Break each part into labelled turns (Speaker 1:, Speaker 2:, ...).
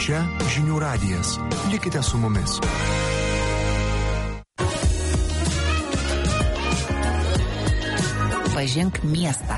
Speaker 1: Čia Žinių radijas. Likite su mumis.
Speaker 2: Pažink miestą.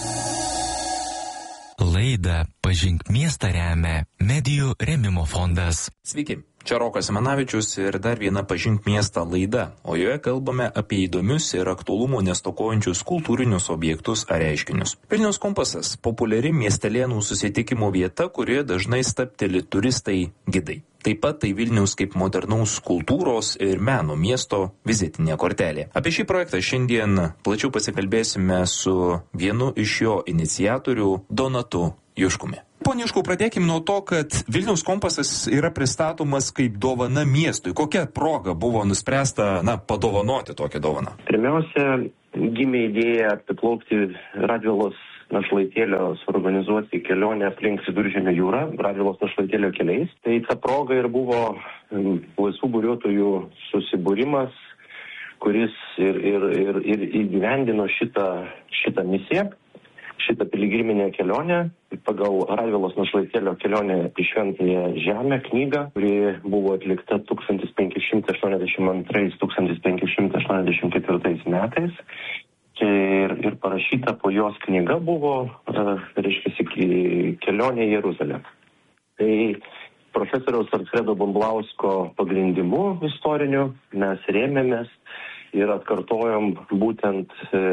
Speaker 3: Laidą Pažink miestą remia Medijų rėmimo fondas.
Speaker 4: Sveiki, čia Rokas Simanavičius ir dar viena Pažink miestą laida, o joje kalbame apie įdomius ir aktualumo nestokojančius kultūrinius objektus ar reiškinius. Vilniaus kompasas – populiari miestelėnų susitikimo vieta, kurioje dažnai stabteli turistai gidai. Taip pat tai Vilniaus kaip modernaus kultūros ir meno miesto vizitinė kortelė. Apie šį projektą šiandien plačiau pasikalbėsime su vienu iš jo iniciatorių Donatu Juškumi. Pone Juškau, pradėkime nuo to, kad Vilniaus kompasas yra pristatomas kaip dovana miestui. Kokia proga buvo nuspręsta, padovanoti tokią dovaną?
Speaker 5: Pirmiausia, gimė idėja apiplaukti Radvilos našlaitėlio suorganizuoti kelionę aplink Viduržemio jūrą, Radvilos našlaitėlio keliais. Tai ta proga ir buvo laisvų buriuotojų susibūrimas, kuris ir įgyvendino šitą misiją, šitą piligriminę kelionę pagal Radvilos našlaitėlio kelionę į Šventąją Žemę knygą, kuri buvo atlikta 1582-1584 metais. Ir parašyta po jos knyga buvo, kelionė į Jeruzalę. Tai profesoriaus Alfredo Bumblausko pagrindimu istoriniu mes rėmėmės ir atkartojom būtent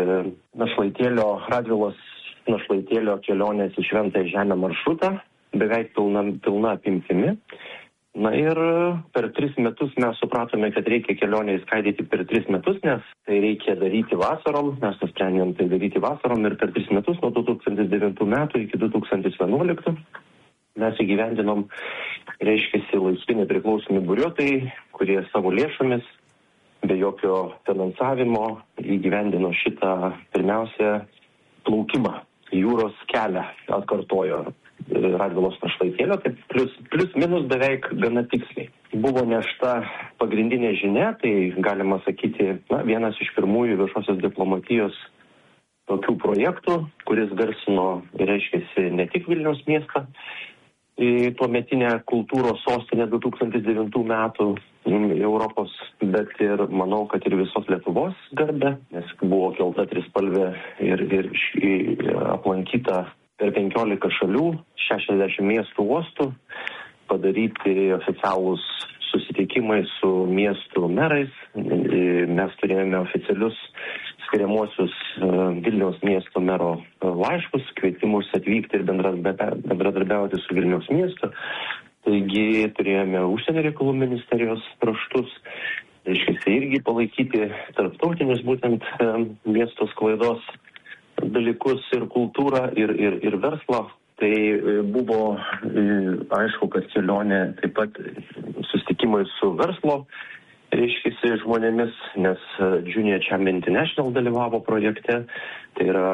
Speaker 5: Radvilos našlaitėlio kelionės į Šventąją Žemę maršrutą, beveik pilna apimtimi. Ir per 3 metus mes supratome, kad reikia kelionę įskaidyti per 3 metus, nes tai reikia daryti vasarom, mes nusprendėm tai daryti vasarom ir per 3 metus nuo 2009 metų iki 2011 mes įgyvendinom, laisvi nepriklausomi buriuotojai, kurie savo lėšomis, be jokio finansavimo įgyvendino šitą pirmiausia plaukimą, jūros kelią atkartojo Radvilos našlaitėlio, tai plius minus beveik gana tiksliai. Buvo nešta pagrindinė žinia, tai galima sakyti, vienas iš pirmųjų viešosios diplomatijos tokių projektų, kuris garsino, ne tik Vilniaus miestą, tuometinę kultūros sostinę 2009 metų Europos, bet ir manau, kad ir visos Lietuvos garbę, nes buvo kelta trispalvė ir aplankyta per 15 šalių, 60 miestų uostų, padaryti oficialūs susitikimai su miestų merais. Mes turėjome oficialius skiriamuosius Vilniaus miesto mero laiškus, kvietimus atvykti ir bendradarbiauti su Vilniaus miestu. Taigi turėjome užsienio reikalų ministerijos raštus, irgi palaikyti tarptautinius būtent miesto sklaidos dalykus ir kultūrą ir verslą. Tai buvo aišku, kad kelionė taip pat susitikimai su verslo žmonėmis, nes Junior Champ International dalyvavo projekte. Tai yra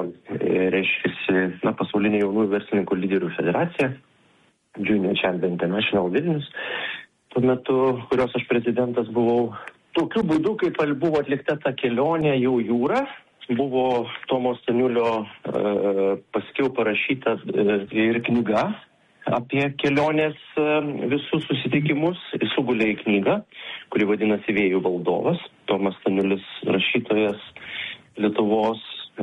Speaker 5: pasaulinė jaunųjų verslininkų lyderių federacija, Junior Champ International Vilnius, tuo metu, kurios aš prezidentas buvau. Tokiu būdu, kaip buvo atlikta ta kelionė jau jūra, buvo Tomo Staniulio paskiau parašyta ir knyga apie kelionės visus susitikimus. Sugulė į knygą, kuri vadinasi Vėjų valdovas. Tomas Staniulis, rašytojas Lietuvos,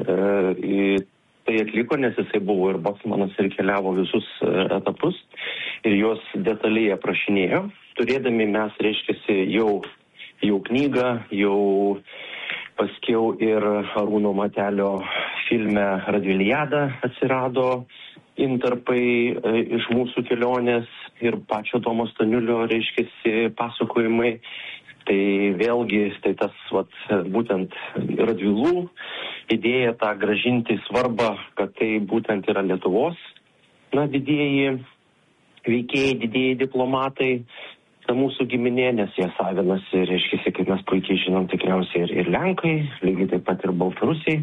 Speaker 5: tai atliko, nes jisai buvo ir bocmanas ir keliavo visus etapus ir juos detaliai aprašinėjo. Turėdami mes, jau knygą, jau paskiau ir Arūno Matelio filme Radviliada atsirado intarpai iš mūsų kelionės ir pačio Tomo Staniulio pasakojimai. Tai vėlgi, tai tas būtent Radvilų idėja tą gražinti svarbą, kad tai būtent yra Lietuvos didieji veikėjai, didieji diplomatai. Mūsų giminė, nes jie savinasi, kaip mes puikiai žinom, tikriausiai ir Lenkai, lygiai taip pat ir Baltarusiai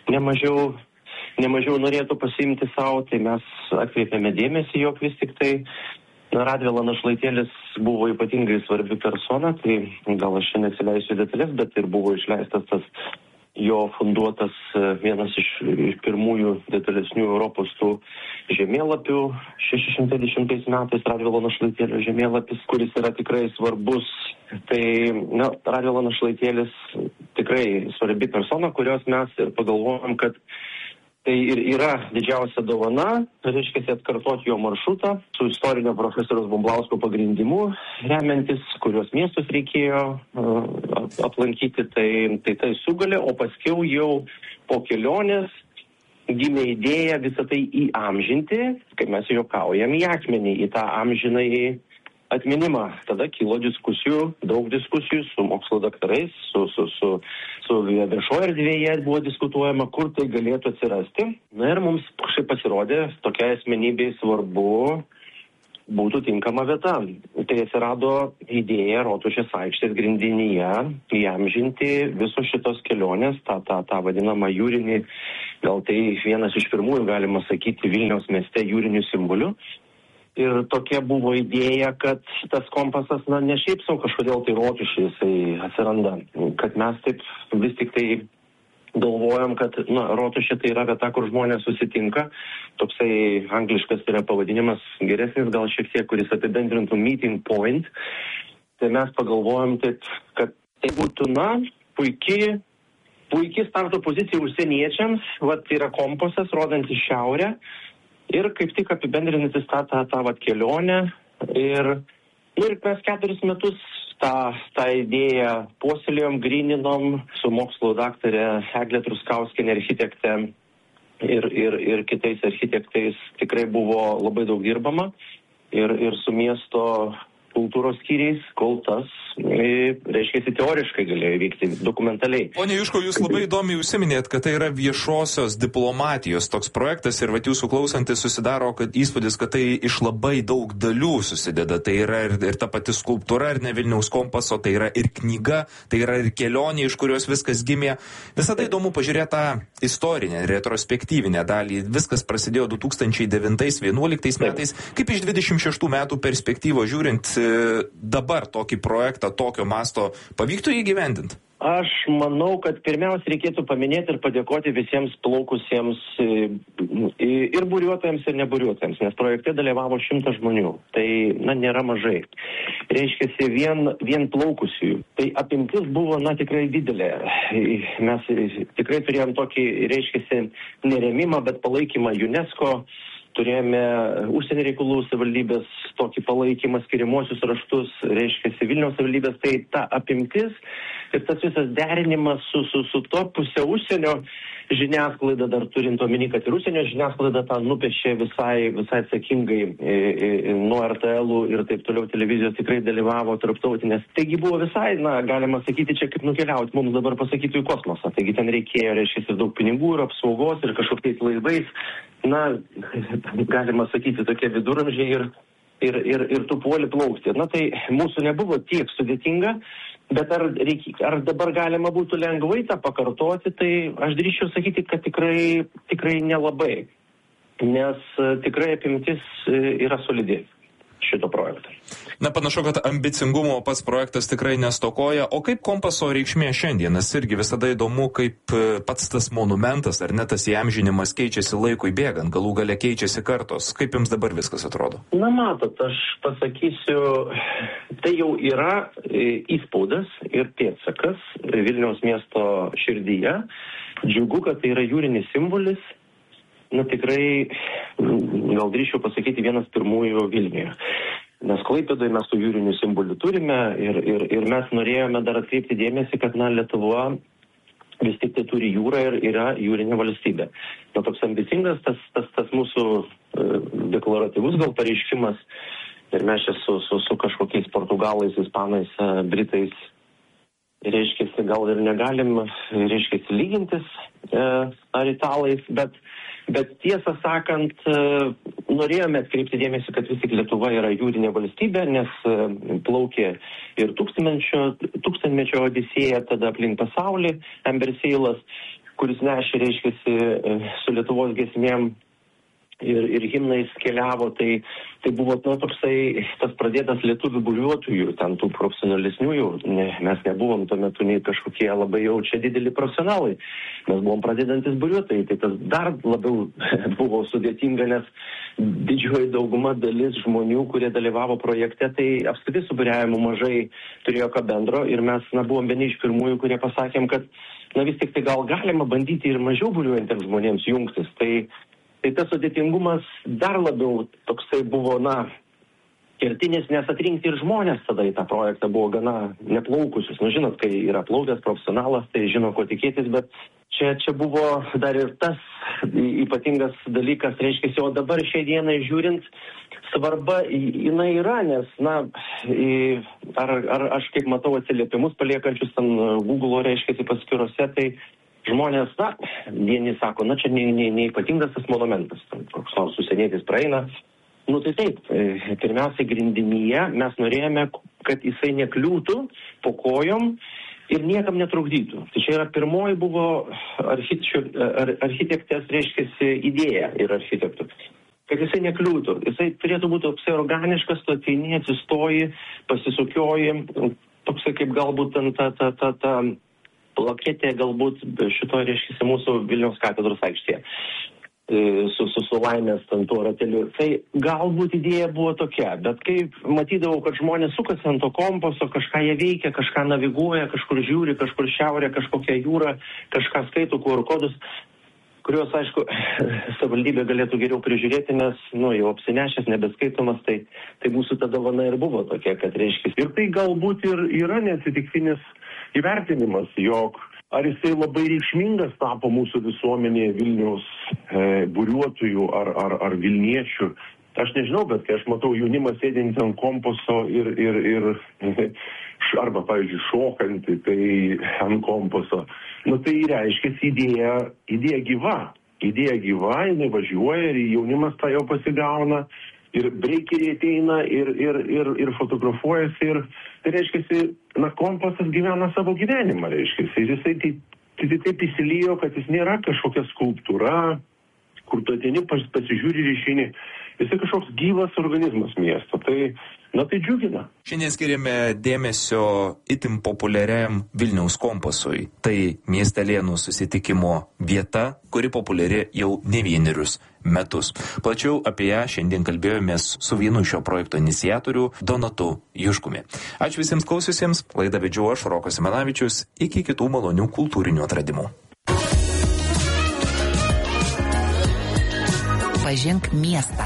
Speaker 5: nemažiau norėtų pasiimti savo, tai mes atkreipėme dėmesį, jog vis tik tai Radvila našlaitėlis buvo ypatingai svarbi persona, tai gal aš čia nesileisiu detalės, bet ir buvo išleistas tas jo funduotas vienas iš pirmųjų detalesnių Europos tų žemėlapių 610 metais Radvilo Našlaitėlio žemėlapis, kuris yra tikrai svarbus. Tai Radvilo Našlaitėlis tikrai svarbi persona, kurios mes ir pagalvojom, kad tai ir yra didžiausia dovana, reiškia atkartoti jo maršrutą su istorinio profesoriaus Bumblausko pagrindimu, remiantis, kurios miestus reikėjo aplankyti, tai sugalė, o paskiau jau po kelionės gimė idėja visą tai įamžinti, kaip mes juokaujam, į akmenį, į tą amžinąjį atminimą. Tada kilo daug diskusijų su mokslo daktarais, su viešoje erdvėje buvo diskutuojama, kur tai galėtų atsirasti. Na ir mums pasirodė tokia asmenybė svarbu būtų tinkama vieta. Tai atsirado idėja Rotušės aikštės grindinyje įamžinti visos šitos kelionės, tą vadinamą jūrinį, gal tai vienas iš pirmųjų, galima sakyti, Vilniaus mieste jūrinių simbolių. Ir tokia buvo idėja, kad tas kompasas, ne šiaip sau kažkodėl tai Rotušė jisai atsiranda, kad mes taip vis tik tai galvojam, kad Rotušė tai yra vieta, kur žmonės susitinka, toksai angliškas yra pavadinimas geresnis, gal šiek tiek, kuris apibendrintų meeting point. Tai mes pagalvojam taip, kad tai būtų, puikiai starto pozicija užsieniečiams, tai yra kompasas, rodantis šiaurę. Ir kaip tik apibendrinantis tą kelionę. Ir mes 4 metus tą idėją puoselėjom, gryninom su mokslo daktarė Eglė Truskauskienė, architektė ir kitais architektais. Tikrai buvo labai daug dirbama ir su miesto kultūros skyriais, kol tas, reiškia, teoriškai galėjo vykti dokumentaliai.
Speaker 4: Pone Juškau, jūs labai įdomiai užsiminėt, kad tai yra viešosios diplomatijos toks projektas ir jūsų klausantis susidaro įspūdis, kad tai iš labai daug dalių susideda. Tai yra ir ta pati skulptūra, ir ne Vilniaus kompaso, tai yra ir knyga, tai yra ir kelionė, iš kurios viskas gimė. Visada įdomu pažiūrėti tą istorinę, retrospektyvinę dalį. Viskas prasidėjo 2009-2011 metais. Kaip iš 26 metų perspektyvos žiūrint, dabar tokį projektą tokio masto pavyktų įgyvendinti?
Speaker 5: Aš manau, kad pirmiausia reikėtų paminėti ir padėkoti visiems plaukusiems ir buriuotojams, ir neburiuotojams, nes projekte dalyvavo 100 žmonių. Tai, nėra mažai. Reiškia, vien plaukusiųjų. Tai apimtis buvo, tikrai didelė. Mes tikrai turėjom tokį, reiškia, neremimą, bet palaikymą UNESCO. Turėjome užsienio reikalų savivaldybės tokį palaikymą, skiriamuosius raštus, reiškia, Vilniaus savivaldybės, tai ta apimtis ir tas visas derinimas su to pusė užsienio žiniasklaida, dar turint omeny, kad ir užsienio žiniasklaida tą nupiešė visai atsakingai nuo RTL ir taip toliau televizijos tikrai dalyvavo tarptautinės. Taigi buvo visai, galima sakyti, čia kaip nukeliauti mums dabar pasakytų į kosmosą. Taigi ten reikėjo, reiškia, ir daug pinigų, ir apsaugos, ir kažkokiais laivais. Galima sakyti, tokie viduramžiai ir tu puoli plaukti. Tai mūsų nebuvo tiek sudėtinga, bet ar dabar galima būtų lengvai tą pakartoti, tai aš drįsčiau sakyti, kad tikrai nelabai, nes tikrai apimtis yra solidi šito projekto.
Speaker 4: Panašu, kad ambicingumo pats projektas tikrai nestokoja. O kaip kompaso reikšmė šiandienas? Irgi visada įdomu, kaip pats tas monumentas ar net tas įamžinimas keičiasi laikui bėgant, galų gale keičiasi kartos. Kaip jums dabar viskas atrodo?
Speaker 5: Matot, aš pasakysiu, tai jau yra įspaudas ir pėdsakas Vilniaus miesto širdyje. Džiugu, kad tai yra jūrinis simbolis. Tikrai, gal drįsčiau pasakyti, vienas pirmųjų Vilniuje. Nes Klaipėdoje mes tų jūrinių simbolių turime ir mes norėjome dar atkreipti dėmesį, kad Lietuva vis tik tai turi jūrą ir yra jūrinė valstybė. Toks ambicingas tas mūsų deklaratyvus gal pareiškimas ir mes čia su kažkokiais portugalais, ispanais, britais, reiškia, gal ir negalim, reiškia, lygintis ar italais, bet tiesą sakant, norėjome atkreipti dėmesį, kad vis tik Lietuva yra jūrinė valstybė, nes plaukė ir tūkstantmečio odisėja tada aplink pasaulį, Amberseilas, kuris nešė, reiškia, su Lietuvos giesmėm ir himnais keliavo, tai buvo toksai tas pradėtas lietuvių buriuotojų, ten tų profesionalesniųjų, mes nebuvom tuo metu nei kažkokie labai jau čia dideli profesionalai, mes buvom pradedantis buriuotojai, tai tas dar labiau buvo sudėtinga, nes didžioji dauguma dalis žmonių, kurie dalyvavo projekte, tai apskritai su buriavimu mažai turėjo ką bendro ir mes buvom vieni iš pirmųjų, kurie pasakėm, kad vis tik tai gal galima bandyti ir mažiau buriuojantiems žmonėms jungtis, tai tas sudėtingumas dar labiau toksai buvo, kertinis, nes atrinkti ir žmonės tada į tą projektą buvo gana neplaukusius. Žinot, kai yra plaukęs profesionalas, tai žino, ko tikėtis, bet čia buvo dar ir tas ypatingas dalykas, reiškia, o dabar šiai dienai žiūrint, svarba jinai yra, nes, ar aš kaip matau atsiliepimus paliekančius ten Google, reiškia, paskyrose, tai žmonės, vieni sako, čia neypatingas tas monumentas, koks nors užsienietis praeina. Tai taip, pirmiausiai grindinyje mes norėjome, kad jisai nekliūtų po kojom ir niekam netrukdytų. Tai čia yra pirmoji buvo architektės, reiškia, idėja ir architektų. Kad jisai nekliūtų. Jisai turėtų būti toksai organiškas, tu ateini, atsistoji, pasisukioji, toksai kaip galbūt ta plaketė galbūt šito, reiškia, mūsų Vilniaus katedros aikštėje su laimės ten tuo rateliu. Tai galbūt idėja buvo tokia, bet kai matydavau, kad žmonės sukasi ant to kompaso, kažką jie veikia, kažką naviguoja, kažkur žiūri, kažkur šiaurė, kažkokia jūra, kažką skaito, QR kodus, kuriuos, aišku, savivaldybė galėtų geriau prižiūrėti, nes, jau apsinešęs, nebeskaitomas, tai mūsų ta dovana ir buvo tokia, kad reiškia. Ir tai galbūt ir yra neatsitiktinis įvertinimas, jog ar jisai labai reikšmingas tapo mūsų visuomenėje Vilniaus buriuotojų ar Vilniečių. Aš nežinau, bet kai aš matau jaunimą sėdintį ant kompaso ir arba, pavyzdžiui, šokantį tai ant kompaso, tai reiškia idėja gyva. Idėja gyva, jinai važiuoja ir jaunimas tą jau pasigauna. Ir breikeriai ateina ir fotografuojasi ir tai reiškia, kompasas gyvena savo gyvenimą, reiškia. Ir jisai taip įsilijo, kad jis nėra kažkokia skulptūra, kur tu ateini, pasižiūri ir išeini. Jisai kažkoks gyvas organizmas miesto. Tai džiugina.
Speaker 4: Šiandien skiriame dėmesio itin populiariam Vilniaus kompasui. Tai miestelėnų susitikimo vieta, kuri populiari jau ne vienerius metus. Plačiau apie ją šiandien kalbėjomės su vienu šio projekto iniciatorių Donatu Juškumi. Ačiū visiems klausiusiems. Laidą vedžiau aš, Rokas Simanavičius. Iki kitų malonių kultūrinių atradimų.
Speaker 2: Pažink miestą.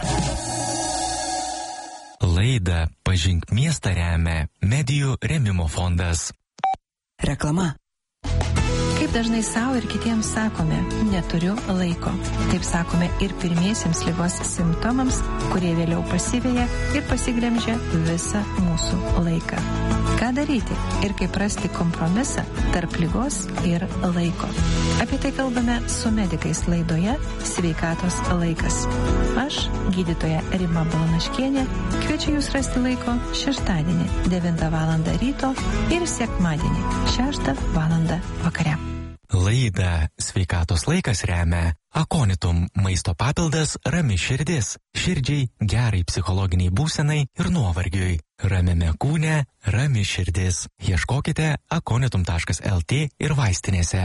Speaker 3: Laidą Pažink miestą remia Medijų rėmimo fondas.
Speaker 2: Reklama. Kaip dažnai savo ir kitiems sakome, neturiu laiko. Taip sakome ir pirmiesiems ligos simptomams, kurie vėliau pasiveja ir pasiglemžia visą mūsų laiką. Ką daryti ir kaip rasti kompromisą tarp ligos ir laiko? Apie tai kalbame su medikais laidoje Sveikatos laikas. Aš, gydytoja Rima Balanaškienė, kviečiu jūs rasti laiko šeštadienį 9 val. Ryto ir sekmadienį 6 val. Vakare.
Speaker 3: Laidą Sveikatos laikas remia Akonitum maisto papildas Rami širdis. Širdžiai, gerai psichologiniai būsenai ir nuovargiui. Ramiame kūne, rami širdis. Ieškokite akonitum.lt ir vaistinėse.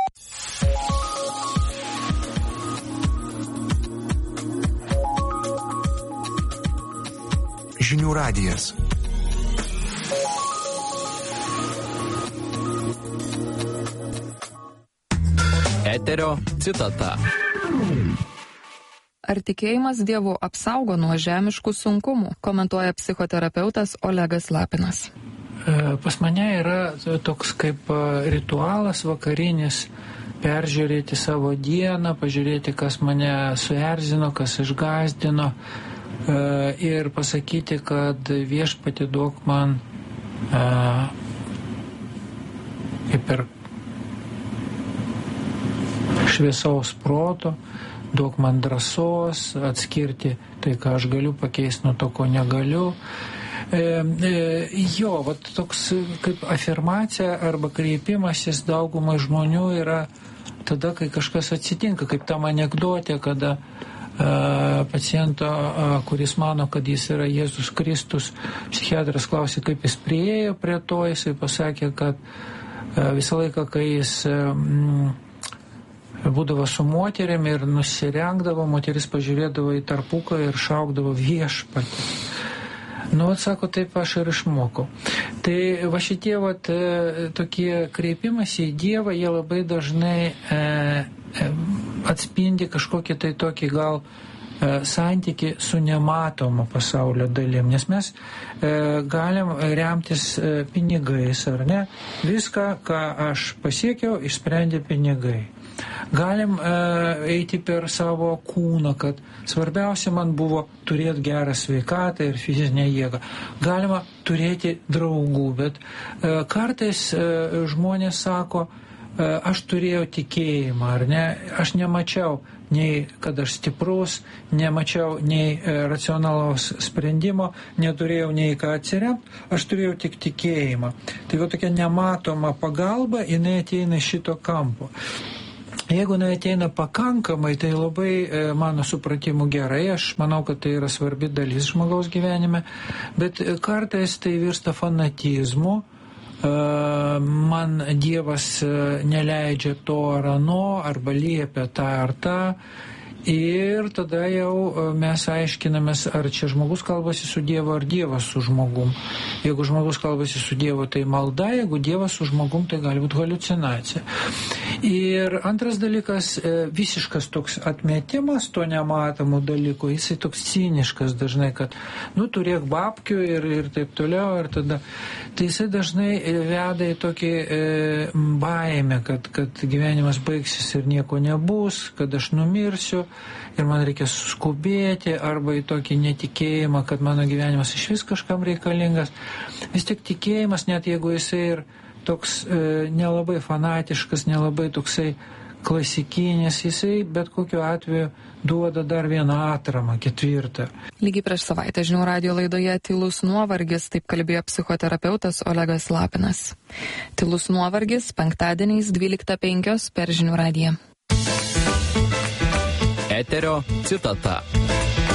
Speaker 1: Žinių radijas.
Speaker 6: Eterio citata.
Speaker 7: Ar tikėjimas Dievu apsaugo nuo žemiškų sunkumų, komentuoja psichoterapeutas Olegas Lapinas.
Speaker 8: Pas mane yra toks kaip ritualas vakarinis peržiūrėti savo dieną, pažiūrėti, kas mane suerzino, kas išgąsdino ir pasakyti, kad Viešpatie duok man kaip ir šviesaus proto, duok man drąsos atskirti tai, ką aš galiu pakeisti nuo to, ko negaliu. Toks kaip afirmacija arba kreipimasis daugumai žmonių yra tada, kai kažkas atsitinka, kaip tam anekdotė, kada paciento, kuris mano, kad jis yra Jėzus Kristus. Psichiatras klausė, kaip jis priėjo prie to, jisai pasakė, kad visą laiką, kai jis būdavo su moterim ir nusirengdavo, moteris pažiūrėdavo į tarpuką ir šaukdavo viešpatį. Sako, taip aš ir išmokau. Tai va šitie tokie kreipimas į Dievą, jie labai dažnai atspindi kažkokį tai tokį gal santyki su nematomo pasaulio dalim, nes mes galim remtis pinigais, ar ne? Viską, ką aš pasiekiau, išsprendė pinigai. Galim eiti per savo kūną, kad svarbiausia man buvo turėti gerą sveikatą ir fizinę jėgą. Galima turėti draugų, bet kartais žmonės sako, aš turėjau tikėjimą, ar ne? Aš nemačiau nei, kad aš stiprus, nemačiau nei racionalaus sprendimo, neturėjau nei ką atsiremti, aš turėjau tik tikėjimą. Tai tokia nematoma pagalba, jinai ateina iš šito kampo. Jeigu jinai ateina pakankamai, tai labai mano supratimu gerai, aš manau, kad tai yra svarbi dalis žmogaus gyvenime, bet kartais tai virsta fanatizmu, man Dievas neleidžia to ar ano, arba liepia tą ar tą, ir tada jau mes aiškinamės, ar čia žmogus kalbasi su Dievu, ar Dievas su žmogum. Jeigu žmogus kalbasi su Dievu, tai malda, jeigu Dievas su žmogum, tai gali būti haliucinacija. Ir antras dalykas, visiškas toks atmetimas to nematomų dalykų, jisai toks ciniškas dažnai, kad, turėk babkių ir taip toliau, ir tada. Tai jisai dažnai veda į tokį baimę, kad gyvenimas baigsis ir nieko nebus, kad aš numirsiu ir man reikia skubėti, arba į tokį netikėjimą, kad mano gyvenimas iš vis kažkam reikalingas. Vis tik tikėjimas, net jeigu jisai ir toks nelabai fanatiškas, nelabai toksai klasikinis, jisai bet kokiu atveju duoda dar vieną atramą, ketvirtą.
Speaker 7: Lygiai prieš savaitę Žinių radijo laidoje Tylus nuovargis, taip kalbėjo psichoterapeutas Olegas Lapinas. Tylus nuovargis penktadieniais 12:05 per Žinių radiją.
Speaker 6: Eterio citata.